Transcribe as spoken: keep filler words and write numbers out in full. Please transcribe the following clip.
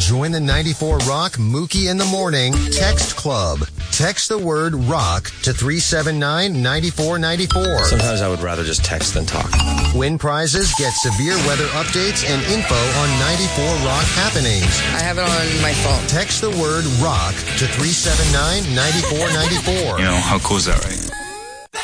Join the ninety-four Rock Mookie in the Morning Text Club. Text the word rock to three seven nine, nine four nine four. Sometimes I would rather just text than talk. Win prizes, get severe weather updates, and info on ninety-four Rock happenings. I have it on my phone. Text the word rock to three seven nine, nine four nine four. You know, how cool is that, right?